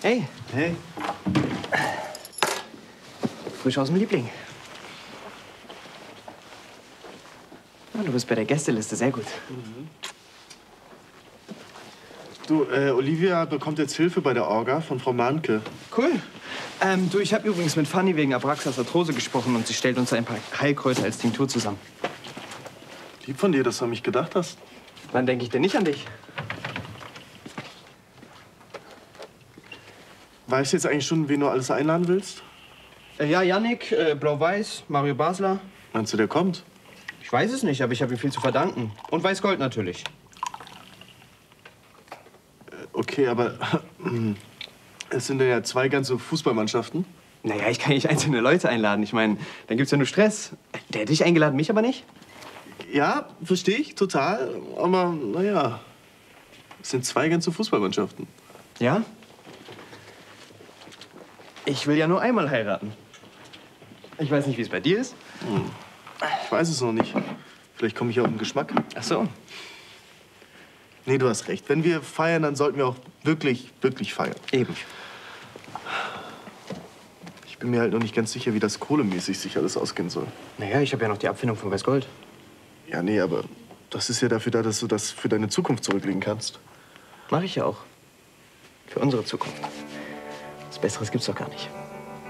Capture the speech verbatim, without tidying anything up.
Hey. Hey. Frisch aus dem Liebling. Ja, du bist bei der Gästeliste, sehr gut. Mhm. Du, äh, Olivia bekommt jetzt Hilfe bei der Orga von Frau Mahnke. Cool. Ähm, du, ich habe übrigens mit Fanny wegen Abraxas Arthrose gesprochen und sie stellt uns ein paar Heilkräuter als Tinktur zusammen. Lieb von dir, dass du an mich gedacht hast. Wann denke ich denn nicht an dich? Weißt du jetzt eigentlich schon, wen du alles einladen willst? Äh, ja, Yannick, äh, Blau-Weiß, Mario Basler. Meinst du, der kommt? Ich weiß es nicht, aber ich habe ihm viel zu verdanken. Und Weiß-Gold natürlich. Okay, aber es sind ja zwei ganze Fußballmannschaften. Naja, ich kann nicht einzelne Leute einladen. Ich meine, dann gibt's ja nur Stress. Der hat dich eingeladen, mich aber nicht? Ja, verstehe ich total. Aber naja, es sind zwei ganze Fußballmannschaften. Ja? Ich will ja nur einmal heiraten. Ich weiß nicht, wie es bei dir ist. Hm. Ich weiß es noch nicht. Vielleicht komme ich ja auf den Geschmack. Ach so. Nee, du hast recht. Wenn wir feiern, dann sollten wir auch wirklich, wirklich feiern. Eben. Ich bin mir halt noch nicht ganz sicher, wie das kohlemäßig sich alles ausgehen soll. Naja, ich habe ja noch die Abfindung von Weiß-Gold. Ja, nee, aber das ist ja dafür da, dass du das für deine Zukunft zurücklegen kannst. Mach ich ja auch. Für unsere Zukunft. Was Besseres gibt's doch gar nicht.